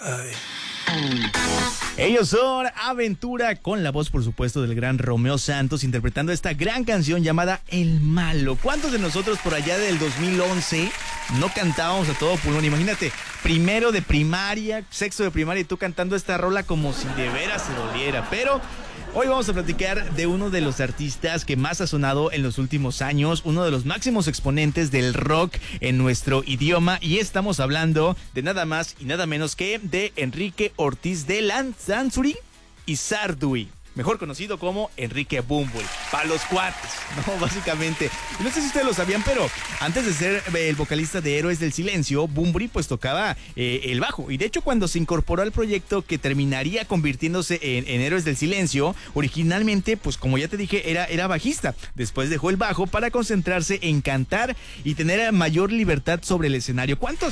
Ellos son Aventura, con la voz, por supuesto, del gran Romeo Santos, interpretando esta gran canción llamada El Malo. ¿Cuántos de nosotros por allá del 2011 no cantábamos a todo pulmón? Imagínate, primero de primaria, sexto de primaria, y tú cantando esta rola como si de veras se doliera. Pero hoy vamos a platicar de uno de los artistas que más ha sonado en los últimos años, uno de los máximos exponentes del rock en nuestro idioma, y estamos hablando de nada más y nada menos que de Enrique Ortiz de Lanzanzuri y Sarduy, mejor conocido como Enrique Bunbury, para los cuates, ¿no? Básicamente. Y no sé si ustedes lo sabían, pero antes de ser el vocalista de Héroes del Silencio, Bunbury pues tocaba el bajo. Y de hecho, cuando se incorporó al proyecto que terminaría convirtiéndose en Héroes del Silencio, originalmente, pues como ya te dije, era bajista. Después dejó el bajo para concentrarse en cantar y tener mayor libertad sobre el escenario. ¿Cuántos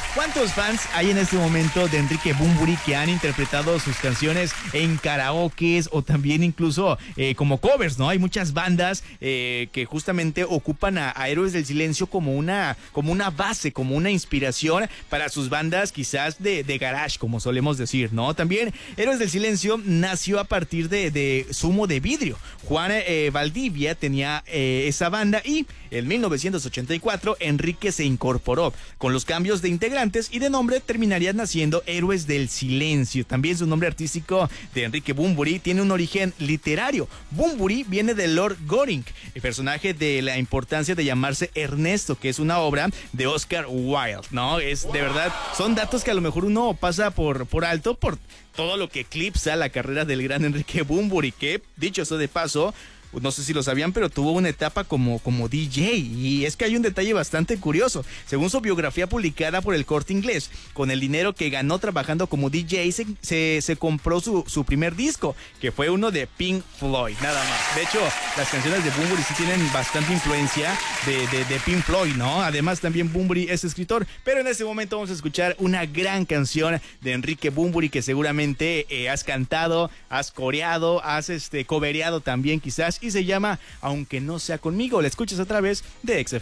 fans hay en este momento de Enrique Bunbury que han interpretado sus canciones en karaokes o también incluso como covers, ¿no? Hay muchas bandas que justamente ocupan a Héroes del Silencio como una base, como una inspiración para sus bandas quizás de garage, como solemos decir, ¿no? También Héroes del Silencio nació a partir de Zumo de Vidrio. Juan Valdivia tenía esa banda y en 1984 Enrique se incorporó. Con los cambios de integrantes y de nombre terminarían naciendo Héroes del Silencio. También su nombre artístico de Enrique Bunbury tiene un origen literario. Bunbury viene de Lord Goring, el personaje de La importancia de llamarse Ernesto, que es una obra de Oscar Wilde, ¿no? Es de verdad, son datos que a lo mejor uno pasa por alto por todo lo que eclipsa la carrera del gran Enrique Bunbury, que, dicho eso de paso, no sé si lo sabían, pero tuvo una etapa como DJ. Y es que hay un detalle bastante curioso. Según su biografía publicada por El Corte Inglés, con el dinero que ganó trabajando como DJ, se compró su primer disco, que fue uno de Pink Floyd, nada más. De hecho, las canciones de Bunbury sí tienen bastante influencia de Pink Floyd, ¿no? Además, también Bunbury es escritor. Pero en este momento vamos a escuchar una gran canción de Enrique Bunbury que seguramente has cantado, has coreado, has covereado también quizás, y se llama Aunque no sea conmigo. La escuchas a través de XFM.